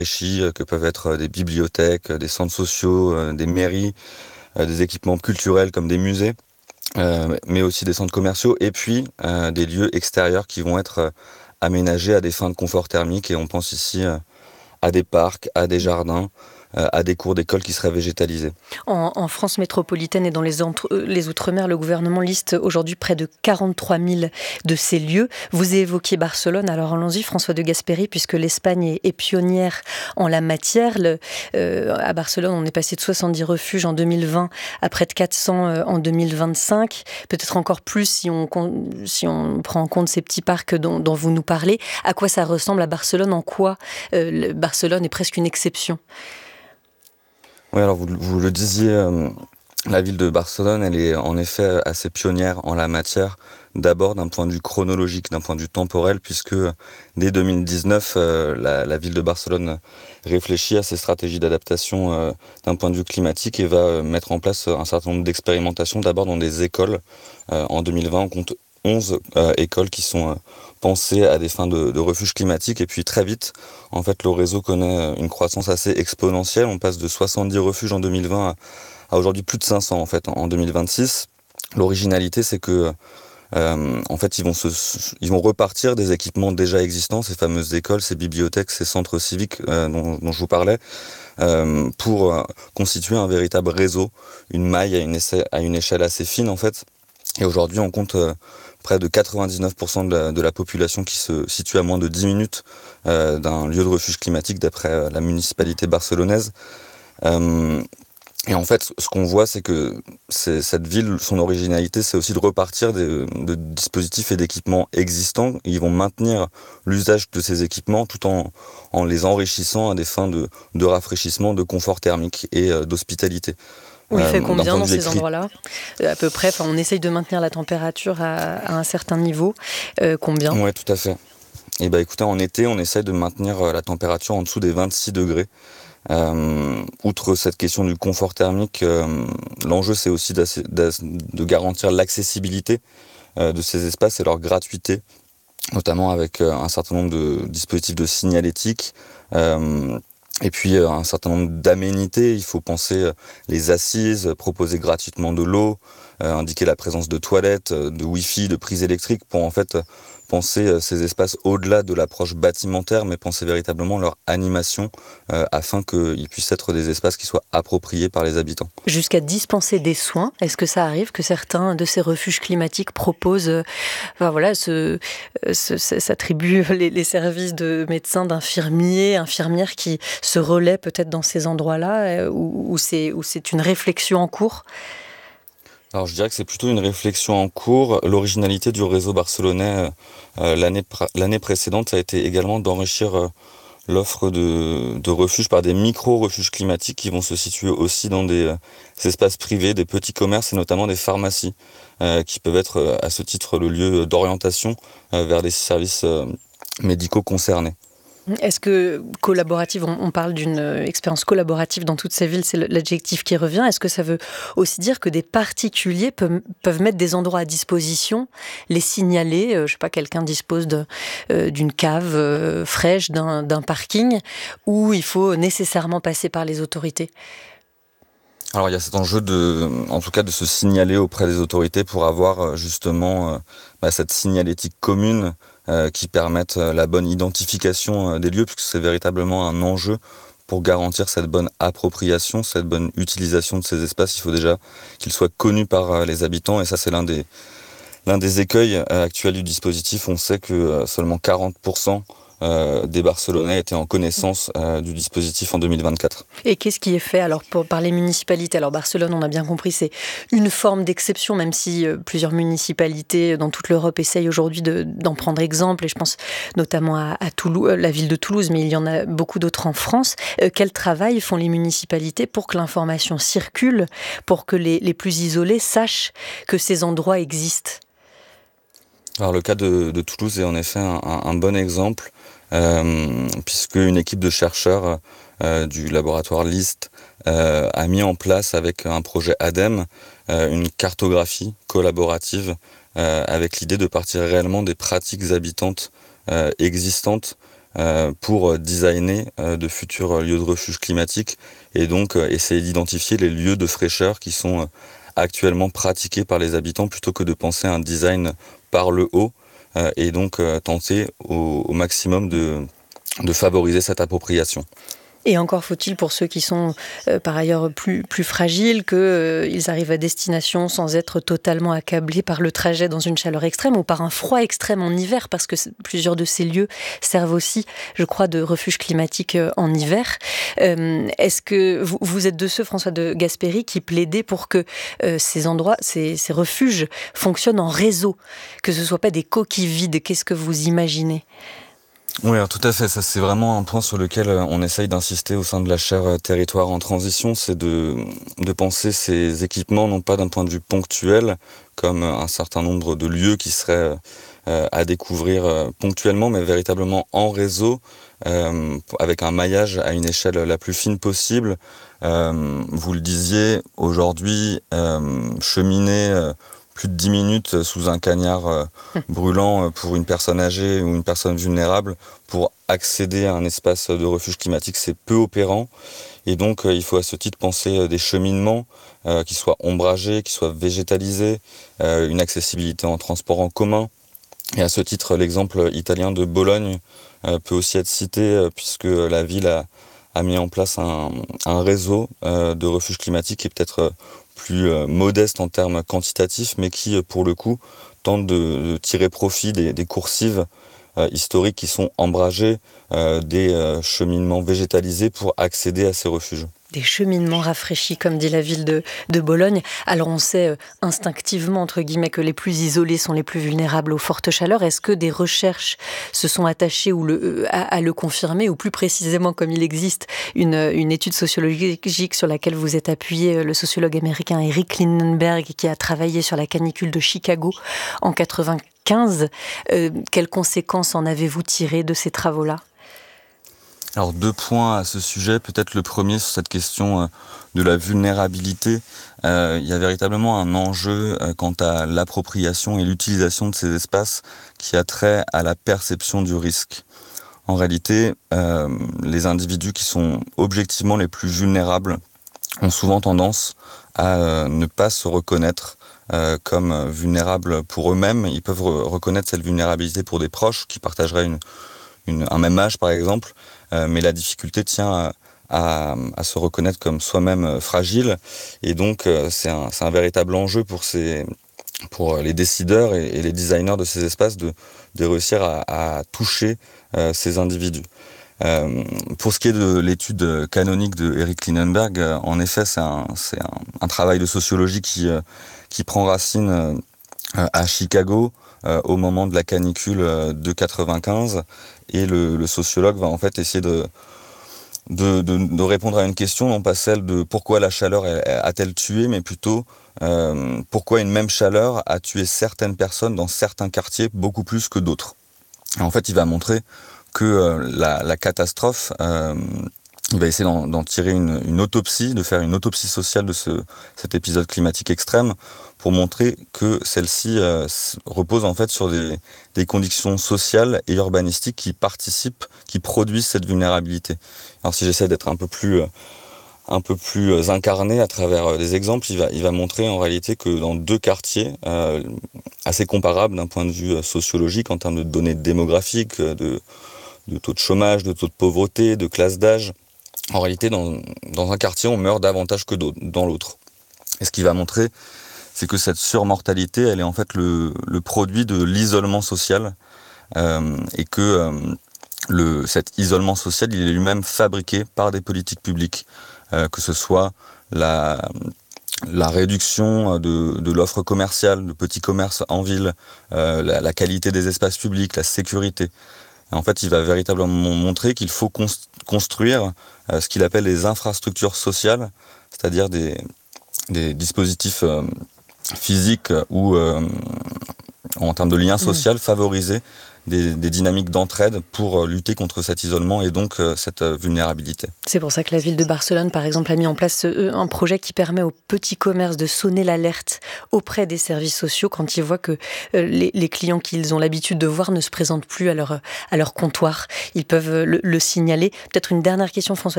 réfléchis, que peuvent être des bibliothèques, des centres sociaux, des mairies, des équipements culturels comme des musées, mais aussi des centres commerciaux, et puis des lieux extérieurs qui vont être aménagés à des fins de confort thermique. Et on pense ici à des parcs, à des jardins, à des cours d'école qui seraient végétalisés. En France métropolitaine et dans les Outre-mer, le gouvernement liste aujourd'hui près de 43 000 de ces lieux. Vous évoquiez Barcelone, alors allons-y, François de Gasperi, puisque l'Espagne est pionnière en la matière. À Barcelone, on est passé de 70 refuges en 2020 à près de 400 en 2025, peut-être encore plus si on prend en compte ces petits parcs dont vous nous parlez. À quoi ça ressemble à Barcelone? En quoi Barcelone est presque une exception? Oui, alors vous le disiez, la ville de Barcelone, elle est en effet assez pionnière en la matière. D'abord d'un point de vue chronologique, d'un point de vue temporel, puisque dès 2019, la ville de Barcelone réfléchit à ses stratégies d'adaptation d'un point de vue climatique et va mettre en place un certain nombre d'expérimentations, d'abord dans des écoles. En 2020, on compte 11 écoles qui sont pensées à des fins de refuge climatique. Et puis très vite, en fait, le réseau connaît une croissance assez exponentielle. On passe de 70 refuges en 2020 à aujourd'hui plus de 500 en fait en 2026. L'originalité, c'est que en fait, ils vont repartir des équipements déjà existants, ces fameuses écoles, ces bibliothèques, ces centres civiques dont je vous parlais, pour constituer un véritable réseau, une maille à une échelle assez fine en fait. Et aujourd'hui, on compte près de 99% de la population qui se situe à moins de 10 minutes d'un lieu de refuge climatique d'après la municipalité barcelonaise. Et en fait, ce qu'on voit, c'est que cette ville, son originalité, c'est aussi de repartir de dispositifs et d'équipements existants. Ils vont maintenir l'usage de ces équipements tout en les enrichissant à des fins de rafraîchissement, de confort thermique et d'hospitalité. Il fait combien dans ces endroits-là? À peu près, on essaye de maintenir la température à un certain niveau. Combien? Oui, tout à fait. Et écoutez, en été, on essaye de maintenir la température en dessous des 26 degrés. Outre cette question du confort thermique, l'enjeu c'est aussi de garantir l'accessibilité de ces espaces et leur gratuité, notamment avec un certain nombre de dispositifs de signalétique, et puis un certain nombre d'aménités. Il faut penser les assises, proposer gratuitement de l'eau, indiquer la présence de toilettes, de wifi, de prises électriques, pour en fait penser ces espaces au-delà de l'approche bâtimentaire, mais penser véritablement leur animation afin qu'ils puissent être des espaces qui soient appropriés par les habitants. Jusqu'à dispenser des soins, est-ce que ça arrive que certains de ces refuges climatiques proposent, s'attribuent les services de médecins, d'infirmiers, infirmières qui se relaient peut-être dans ces endroits-là, où c'est une réflexion en cours? Alors je dirais que c'est plutôt une réflexion en cours. L'originalité du réseau barcelonais l'année précédente, ça a été également d'enrichir l'offre de refuges par des micro-refuges climatiques qui vont se situer aussi dans des espaces privés, des petits commerces et notamment des pharmacies qui peuvent être à ce titre le lieu d'orientation vers les services médicaux concernés. Est-ce que collaborative, on parle d'une expérience collaborative dans toutes ces villes, c'est l'adjectif qui revient. Est-ce que ça veut aussi dire que des particuliers peuvent mettre des endroits à disposition, les signaler, je sais pas, quelqu'un dispose d'une cave fraîche, d'un parking, où il faut nécessairement passer par les autorités? Alors il y a cet enjeu en tout cas de se signaler auprès des autorités pour avoir justement cette signalétique commune qui permette la bonne identification des lieux, puisque c'est véritablement un enjeu pour garantir cette bonne appropriation, cette bonne utilisation de ces espaces. Il faut déjà qu'ils soient connus par les habitants, et ça c'est l'un des écueils actuels du dispositif. On sait que seulement 40% des Barcelonais étaient en connaissance du dispositif en 2024. Et qu'est-ce qui est fait alors par les municipalités? Alors Barcelone, on a bien compris, c'est une forme d'exception, même si plusieurs municipalités dans toute l'Europe essayent aujourd'hui d'en prendre exemple. Et je pense notamment à Toulouse, la ville de Toulouse, mais il y en a beaucoup d'autres en France. Quel travail font les municipalités pour que l'information circule, pour que les plus isolés sachent que ces endroits existent? Alors le cas de Toulouse est en effet un bon exemple, puisque une équipe de chercheurs du laboratoire LIST a mis en place avec un projet ADEME une cartographie collaborative avec l'idée de partir réellement des pratiques habitantes existantes pour designer de futurs lieux de refuge climatique et donc essayer d'identifier les lieux de fraîcheur qui sont actuellement pratiqués par les habitants plutôt que de penser à un design par le haut et donc tenter au maximum de favoriser cette appropriation. Et encore faut-il pour ceux qui sont par ailleurs plus fragiles qu'ils arrivent à destination sans être totalement accablés par le trajet dans une chaleur extrême ou par un froid extrême en hiver, parce que plusieurs de ces lieux servent aussi, je crois, de refuge climatique en hiver. Est-ce que vous êtes de ceux, François de Gasperi, qui plaidaient pour que ces endroits, ces refuges fonctionnent en réseau, que ce ne soient pas des coquilles vides? Qu'est-ce que vous imaginez ? Oui, alors tout à fait. Ça, c'est vraiment un point sur lequel on essaye d'insister au sein de la chaire Territoire en transition, c'est de penser ces équipements non pas d'un point de vue ponctuel, comme un certain nombre de lieux qui seraient à découvrir ponctuellement, mais véritablement en réseau, avec un maillage à une échelle la plus fine possible. Vous le disiez, aujourd'hui, cheminer plus de 10 minutes sous un cagnard brûlant pour une personne âgée ou une personne vulnérable pour accéder à un espace de refuge climatique, c'est peu opérant. Et donc, il faut à ce titre penser des cheminements qui soient ombragés, qui soient végétalisés, une accessibilité en transport en commun. Et à ce titre, l'exemple italien de Bologne peut aussi être cité puisque la ville a mis en place un réseau de refuges climatiques qui est peut-être plus modeste en termes quantitatifs, mais qui, pour le coup, tente de tirer profit des coursives historiques qui sont ombragées, des cheminements végétalisés pour accéder à ces refuges. Des cheminements rafraîchis, comme dit la ville de Bologne. Alors on sait instinctivement, entre guillemets, que les plus isolés sont les plus vulnérables aux fortes chaleurs. Est-ce que des recherches se sont attachées à le confirmer, ou plus précisément, comme il existe une étude sociologique sur laquelle vous êtes appuyé, le sociologue américain Eric Lindenberg, qui a travaillé sur la canicule de Chicago en 1995. Quelles conséquences en avez-vous tirées de ces travaux-là ? Alors 2 points à ce sujet. Peut-être le premier sur cette question de la vulnérabilité. Il y a véritablement un enjeu quant à l'appropriation et l'utilisation de ces espaces qui a trait à la perception du risque. En réalité, les individus qui sont objectivement les plus vulnérables ont souvent tendance à ne pas se reconnaître comme vulnérables pour eux-mêmes. Ils peuvent reconnaître cette vulnérabilité pour des proches qui partageraient un même âge, par exemple, mais la difficulté tient à se reconnaître comme soi-même fragile. Et donc, c'est un véritable enjeu pour les décideurs et les designers de ces espaces de réussir à toucher ces individus. Pour ce qui est de l'étude canonique de Eric Lindenberg, en effet, c'est un travail de sociologie qui prend racine à Chicago au moment de la canicule de 95, et le sociologue va en fait essayer de répondre à une question, non pas celle de pourquoi la chaleur a-t-elle tué, mais plutôt pourquoi une même chaleur a tué certaines personnes dans certains quartiers beaucoup plus que d'autres. Et en fait, il va montrer que la catastrophe, il va essayer d'en tirer une autopsie, de faire une autopsie sociale de cet épisode climatique extrême, pour montrer que celle-ci repose en fait sur des conditions sociales et urbanistiques qui participent, qui produisent cette vulnérabilité. Alors si j'essaie d'être un peu plus incarné à travers des exemples, il va montrer en réalité que dans 2 quartiers assez comparables d'un point de vue sociologique, en termes de données démographiques, de taux de chômage, de taux de pauvreté, de classe d'âge, en réalité dans un quartier on meurt davantage que dans l'autre. Et ce qu'il va montrer, c'est que cette surmortalité, elle est en fait le produit de l'isolement social, et que cet isolement social, il est lui-même fabriqué par des politiques publiques, que ce soit la réduction de l'offre commerciale, de petits commerces en ville, la qualité des espaces publics, la sécurité. Et en fait, il va véritablement montrer qu'il faut construire ce qu'il appelle les infrastructures sociales, c'est-à-dire des dispositifs physiques ou en termes de lien social, favoriser des dynamiques d'entraide pour lutter contre cet isolement et donc cette vulnérabilité. C'est pour ça que la ville de Barcelone, par exemple, a mis en place un projet qui permet aux petits commerces de sonner l'alerte auprès des services sociaux quand ils voient que les clients qu'ils ont l'habitude de voir ne se présentent plus à leur comptoir. Ils peuvent le signaler. Peut-être une dernière question, François